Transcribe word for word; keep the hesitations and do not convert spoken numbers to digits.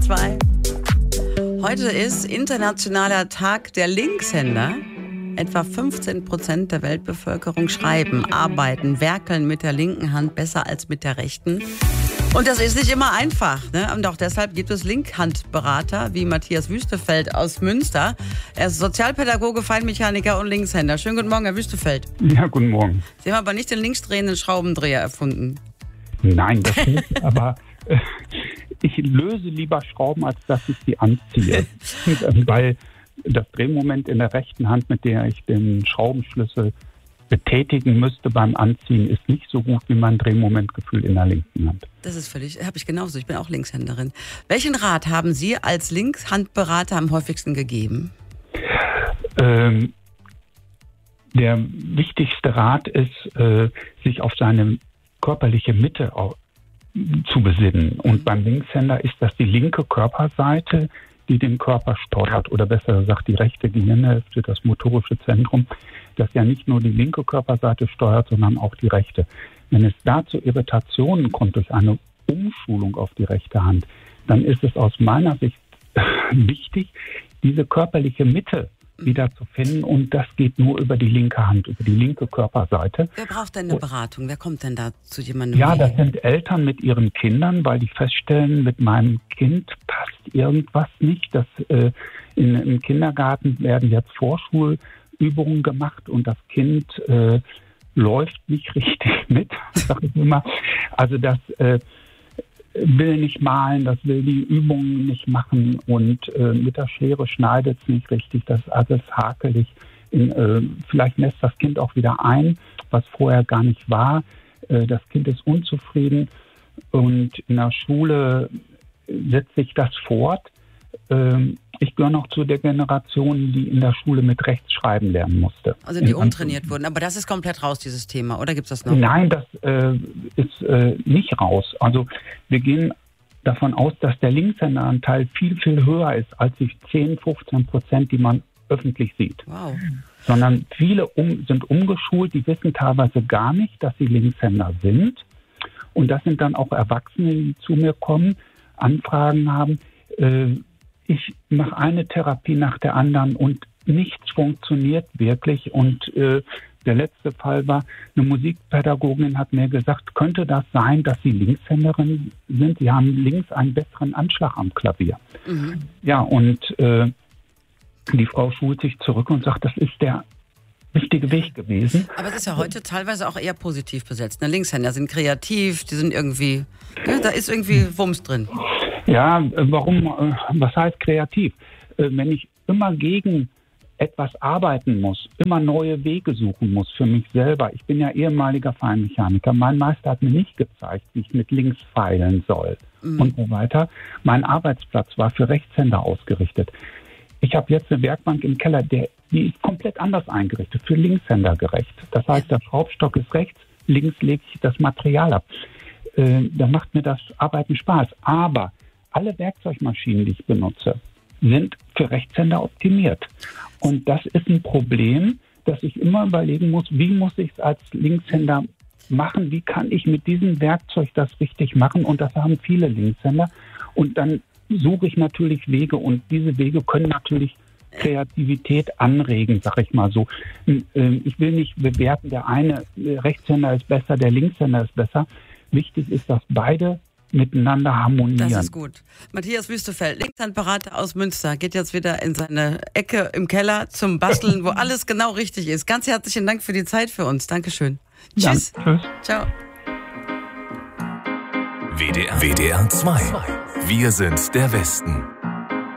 zwei. Heute ist Internationaler Tag der Linkshänder. Etwa fünfzehn Prozent der Weltbevölkerung schreiben, arbeiten, werkeln mit der linken Hand besser als mit der rechten. Und das ist nicht immer einfach, ne? Und auch deshalb gibt es Linkhandberater wie Matthias Wüstefeld aus Münster. Er ist Sozialpädagoge, Feinmechaniker und Linkshänder. Schönen guten Morgen, Herr Wüstefeld. Ja, guten Morgen. Sie haben aber nicht den linksdrehenden Schraubendreher erfunden. Nein, das nicht, aber äh, ich löse lieber Schrauben, als dass ich sie anziehe. Weil das Drehmoment in der rechten Hand, mit der ich den Schraubenschlüssel betätigen müsste beim Anziehen, ist nicht so gut wie mein Drehmomentgefühl in der linken Hand. Das ist völlig, habe ich genauso. Ich bin auch Linkshänderin. Welchen Rat haben Sie als Linkshandberater am häufigsten gegeben? Ähm, der wichtigste Rat ist, äh, sich auf seine körperliche Mitte auch zu besinnen. Und beim Linkshänder ist das die linke Körperseite, die den Körper steuert, oder besser gesagt die rechte Gehirnhälfte, das motorische Zentrum, das ja nicht nur die linke Körperseite steuert, sondern auch die rechte. Wenn es da zu Irritationen kommt durch eine Umschulung auf die rechte Hand, dann ist es aus meiner Sicht wichtig, diese körperliche Mitte wieder zu finden, und das geht nur über die linke Hand, über die linke Körperseite. Wer braucht denn eine Beratung? Wer kommt denn da zu jemandem? Ja, das sind Eltern mit ihren Kindern, weil die feststellen, mit meinem Kind passt irgendwas nicht. Das, äh, in, im Kindergarten werden jetzt Vorschulübungen gemacht und das Kind äh, läuft nicht richtig mit, sag ich immer. Also das äh, will nicht malen, das will die Übungen nicht machen, und äh, mit der Schere schneidet es nicht richtig, das ist alles hakelig. In, äh, vielleicht lässt das Kind auch wieder ein, was vorher gar nicht war. Äh, das Kind ist unzufrieden, und in der Schule setzt sich das fort. Äh, ich gehöre noch zu der Generation, die in der Schule mit rechts schreiben lernen musste. Also die umtrainiert wurden. Aber das ist komplett raus, dieses Thema, oder gibt es das noch? Nein, das äh, ist äh, nicht raus. Also wir gehen davon aus, dass der Linkshänderanteil viel, viel höher ist als die zehn, fünfzehn Prozent, die man öffentlich sieht. Wow. Sondern viele um, sind umgeschult, die wissen teilweise gar nicht, dass sie Linkshänder sind. Und das sind dann auch Erwachsene, die zu mir kommen, Anfragen haben. Äh, Ich mache eine Therapie nach der anderen und nichts funktioniert wirklich. Und äh, der letzte Fall war, eine Musikpädagogin hat mir gesagt, könnte das sein, dass Sie Linkshänderin sind? Sie haben links einen besseren Anschlag am Klavier. Mhm. Ja, und äh, die Frau schult sich zurück und sagt, das ist der richtige Weg gewesen. Aber es ist ja heute teilweise auch eher positiv besetzt. Ne? Linkshänder sind kreativ, die sind irgendwie, ja, da ist irgendwie Wumms drin. Ja, warum, was heißt kreativ? Wenn ich immer gegen etwas arbeiten muss, immer neue Wege suchen muss für mich selber. Ich bin ja ehemaliger Feinmechaniker. Mein Meister hat mir nicht gezeigt, wie ich mit links feilen soll mhm. und so weiter. Mein Arbeitsplatz war für Rechtshänder ausgerichtet. Ich habe jetzt eine Werkbank im Keller, der, die ist komplett anders eingerichtet, für Linkshänder gerecht. Das heißt, der Schraubstock ist rechts, links lege ich das Material ab. Äh, da macht mir das Arbeiten Spaß. Aber alle Werkzeugmaschinen, die ich benutze, sind für Rechtshänder optimiert. Und das ist ein Problem, dass ich immer überlegen muss, wie muss ich es als Linkshänder machen? Wie kann ich mit diesem Werkzeug das richtig machen? Und das haben viele Linkshänder. Und dann suche ich natürlich Wege, und diese Wege können natürlich Kreativität anregen, sag ich mal so. Ich will nicht bewerten, der eine Rechtshänder ist besser, der Linkshänder ist besser. Wichtig ist, dass beide miteinander harmonieren. Das ist gut. Matthias Wüstefeld, Linkshandberater aus Münster, geht jetzt wieder in seine Ecke im Keller zum Basteln, wo alles genau richtig ist. Ganz herzlichen Dank für die Zeit für uns. Dankeschön. Tschüss. Ja, tschüss. Ciao. W D R, W D R zwei. Wir sind der Westen.